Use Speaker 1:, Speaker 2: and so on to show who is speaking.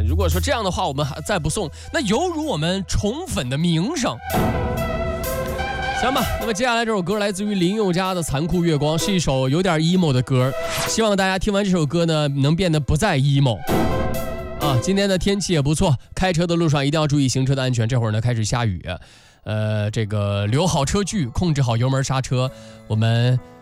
Speaker 1: 如果说这样的话，我们还再不送，那犹如我们宠粉的名声。行吧，那么接下来这首歌来自于林宥嘉的《残酷月光》，是一首有点 emo 的歌，希望大家听完这首歌呢，能变得不再 emo。今天的天气也不错，开车的路上一定要注意行车的安全。这会儿呢开始下雨，这个留好车距，控制好油门刹车。我们